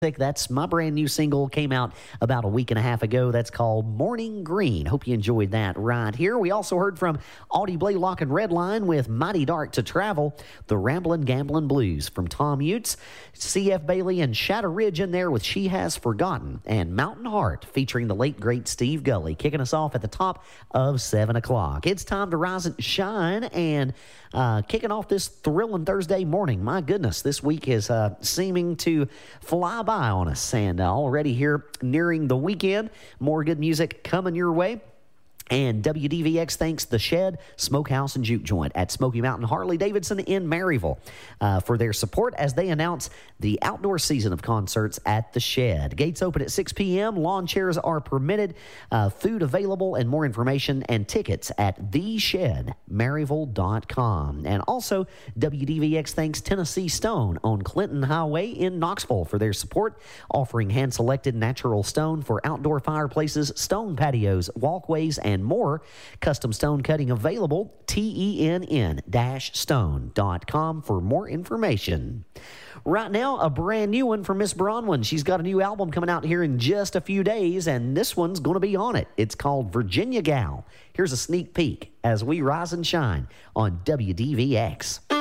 That's my brand new single, came out about a week and a half ago. That's called Morning Green. Hope you enjoyed that right here. We also heard from Audie Blaylock and Redline with Mighty Dark to Travel, the Ramblin' Gamblin' Blues from Tom Utes, C.F. Bailey and Shadow Ridge in there with She Has Forgotten, and Mountain Heart featuring the late great Steve Gully, kicking us off at the top of 7 o'clock. It's time to rise and shine, and kicking off this thrilling Thursday morning. My goodness, this week is seeming to fly by on us, and already here nearing the weekend. More good music coming your way. And WDVX thanks The Shed, Smokehouse and Juke Joint at Smoky Mountain Harley-Davidson in Maryville for their support as they announce the outdoor season of concerts at The Shed. Gates open at 6 p.m. Lawn chairs are permitted. Food available, and more information and tickets at theshedmaryville.com. And also, WDVX thanks Tennessee Stone on Clinton Highway in Knoxville for their support, offering hand-selected natural stone for outdoor fireplaces, stone patios, walkways, and more. Custom stone cutting available. TENN-stone.com for more information. Right now, a brand new one from Miss Bronwyn. She's got a new album coming out here in just a few days, and this one's going to be on it. It's called Virginia Gal. Here's a sneak peek as we rise and shine on WDVX.